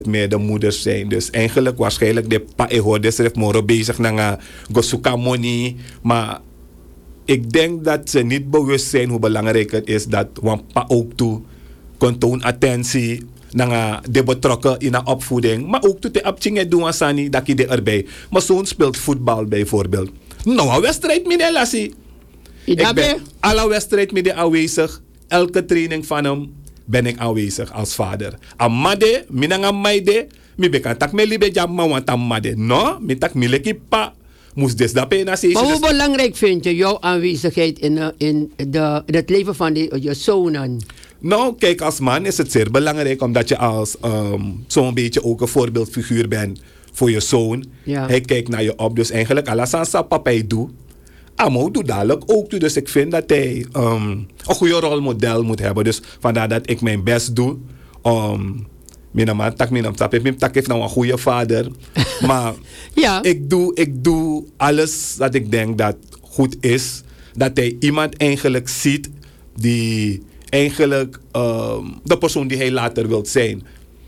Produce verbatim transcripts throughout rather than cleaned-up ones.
meer de moeders zijn. Dus eigenlijk waarschijnlijk de pa ehoorders heeft moro bezig naar gosuka money. Maar ik denk dat ze niet bewust zijn hoe belangrijk het is dat wan pa ook toe kon toon attentie naar de betrokken in de opvoeding. Maar ook toe te optingen doen asani dat je erbij. Maar zo'n speelt voetbal bijvoorbeeld. Nou, een wedstrijd met de lassie. Ik ben alle wedstrijd met de aanwezig. Elke training van hem ben ik aanwezig als vader. Amade, minanga maide, mi bekan tak me libe jam ma want amade. No, mi tak mi leki pa. Moest des dat pena zien. Maar hoe belangrijk vind je jouw aanwezigheid in, uh, in, de, in het leven van die, je zonen? Nou, kijk, als man is het zeer belangrijk omdat je als um, zo'n beetje ook een voorbeeldfiguur bent voor je zoon. Ja. Hij kijkt naar je op, dus eigenlijk alles aan zijn papa doet. Amo doet dadelijk ook toe. Dus ik vind dat hij um, een goede rolmodel moet hebben. Dus vandaar dat ik mijn best doe. Um, mijn man tak mijn tap. Mijn tak heeft nou een goede vader. Maar ja. ik, doe, ik doe alles dat ik denk dat goed is. Dat hij iemand eigenlijk ziet die eigenlijk um, de persoon die hij later wilt zijn.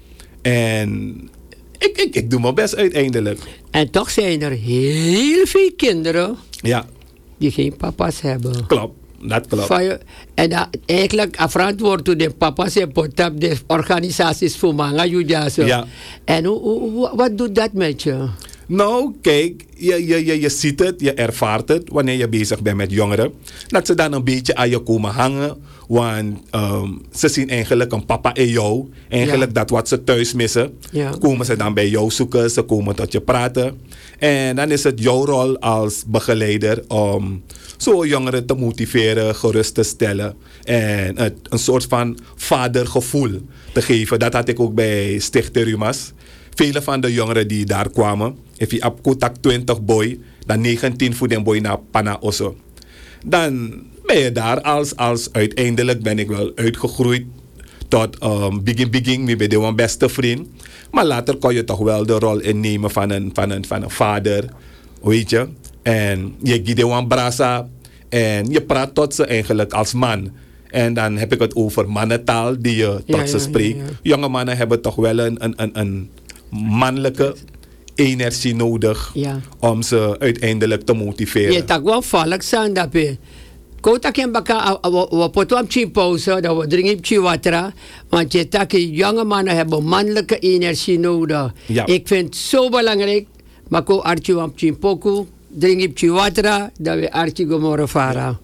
En ik, ik, ik doe mijn best uiteindelijk. En toch zijn er heel veel kinderen. Ja. Die geen papa's hebben. Klopt, dat klopt. Je, en uh, eigenlijk verantwoord door de papa's en potap de organisaties voor manga judaso. Ja. En hoe, hoe, wat doet dat met je? Nou, kijk, je, je, je, je ziet het, je ervaart het wanneer je bezig bent met jongeren. Dat ze dan een beetje aan je komen hangen. Want um, ze zien eigenlijk een papa in jou. Eigenlijk ja. dat wat ze thuis missen. Ja. Komen ze dan bij jou zoeken, ze komen tot je praten. En dan is het jouw rol als begeleider om zo jongeren te motiveren, gerust te stellen. En het, een soort van vadergevoel te geven. Dat had ik ook bij Stichter Rumas. Vele van de jongeren die daar kwamen, if je op kotak twintig boy, dan negentien voor den boy naar Pana Osso. Dan ben je daar als, als uiteindelijk ben ik wel uitgegroeid tot um, begin begin, mi ben de een beste vriend. Maar later kon je toch wel de rol innemen van een, van een, van een vader, weet je. En je giet de een brasa en je praat tot ze eigenlijk als man. En dan heb ik het over mannentaal die je tot ja, ze ja, spreekt. ja, ja. Jonge mannen hebben toch wel een, een, een, een mannelijke energie nodig ja. om ze uiteindelijk te motiveren. Je tak wel valk zijn dat je. Kota ken baka we potwam chi pauze dat we drinken chi water, want je tak jonge mannen hebben mannelijke energie nodig. Ja. Ik vind het zo belangrijk, maar ko archi wam chi poku, drinken chi water dat we archi gomorra vara.